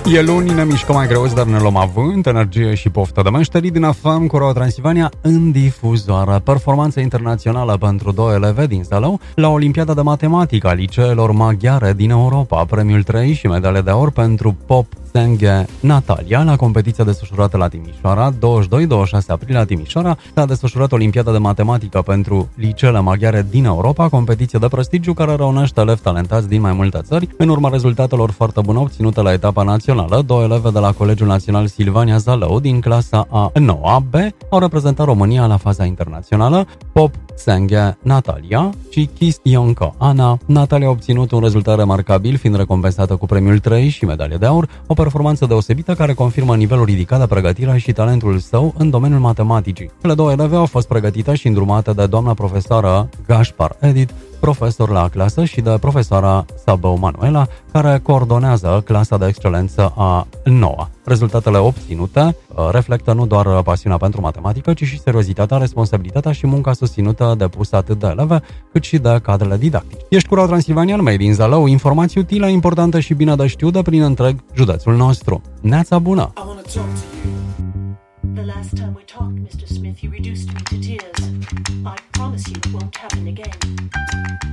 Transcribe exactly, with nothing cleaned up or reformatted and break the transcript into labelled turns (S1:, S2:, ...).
S1: E luni, ne mișcăm mai greu, dar ne luăm avânt, energie și poftă de meșterii din F M cu Radio Transilvania în difuzoară. Performanță internațională pentru doi elevi din Zalău la Olimpiada de Matematică a liceelor maghiare din Europa. Premiul trei și medale de aur pentru Pop Senghe Natalia la competiția desfășurată la Timișoara. douăzeci și doi douăzeci și șase aprilie la Timișoara s-a desfășurat Olimpiada de Matematică pentru liceele maghiare din Europa, competiție de prestigiu care reunește elevi talentați din mai multe țări. În urma rezultatelor foarte bune obținute la etapa națională, două eleve de la Colegiul Național Silvania Zalău din clasa A nouă B au reprezentat România la faza internațională. Pop Senghe Natalia și Kis Ionco Ana. Natalia a obținut un rezultat remarcabil, fiind recompensată cu premiul trei și medalie de aur, o performanță deosebită care confirmă nivelul ridicat de pregătire și talentul său în domeniul matematicii. Cele două eleve au fost pregătite și îndrumate de doamna profesoară Gaspar Edith, profesor la clasă, și de profesoara Sabău Manuela, care coordonează clasa de excelență a noua. Rezultatele obținute reflectă nu doar pasiunea pentru matematică, ci și seriozitatea, responsabilitatea și munca susținută depusă atât de eleve, cât și de cadrele didactice. Ești cu Radio Transilvania Made din Zalău, informații utile, importante și bine de știut de prin întreg județul nostru. Neața bună!
S2: The last time we talked, mister Smith, you reduced me to tears. I promise you it won't happen again.